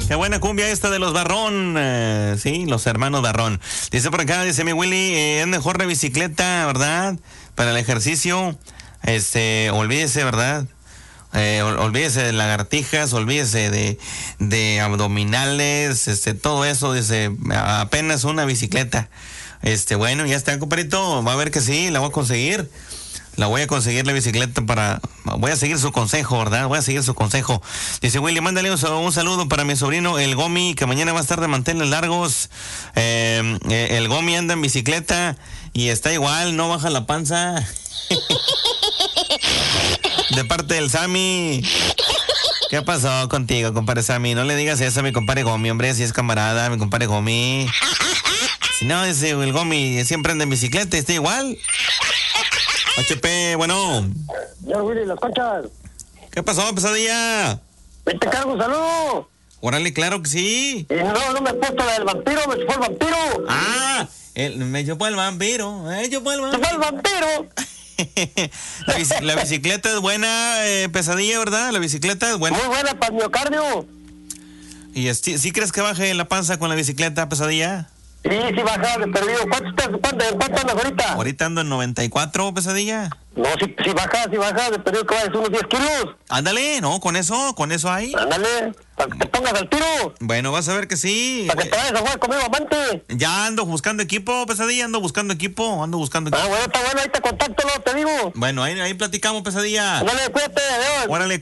Qué buena cumbia esta de los Barrón. Sí, los hermanos Barrón. Dice por acá, dice mi Willy, es mejor la bicicleta, ¿verdad? Para el ejercicio. Olvídese, ¿verdad? Olvídese de lagartijas, olvídese de abdominales, todo eso, dice, apenas una bicicleta. Bueno, ya está, compadrito, va a ver que sí, la voy a conseguir. La voy a conseguir la bicicleta voy a seguir su consejo, ¿verdad? Voy a seguir su consejo. Dice Willy, mándale un saludo para mi sobrino, el Gomi, que mañana va a estar de manteles largos. El Gomi anda en bicicleta y está igual, no baja la panza. De parte del Sammy. ¿Qué pasó contigo, compadre Sammy? No le digas eso a mi compadre Gomi, hombre, si es camarada, mi compadre Gomi. Si no, dice el Gomi siempre anda en bicicleta y está igual. HP, bueno. Ya, Willy, ¿las conchas? ¿Qué pasó, pesadilla? ¿Te cargo un saludo? Órale, claro que sí. No me he puesto la del vampiro, me chupó el vampiro. Ah, me chupó el vampiro. ¡Chupó el vampiro! La bicicleta es buena, pesadilla, ¿verdad? La bicicleta es buena. Muy buena para el miocardio. ¿Y sí crees que baje la panza con la bicicleta, pesadilla? Sí, baja de perdido. ¿Cuánto andas ahorita? Ahorita ando en 94, pesadilla. No, si baja de perdido que vayas unos 10 kilos. Ándale, no, con eso hay. Ándale, para que te pongas al tiro. Bueno, vas a ver que sí. Para que te vayas a jugar conmigo, amante. Ya ando buscando equipo, pesadilla, ando buscando equipo. Bueno, está bueno, ahí te contacto, te digo. Bueno, ahí platicamos, pesadilla. Ándale, cuídate, adiós. Órale.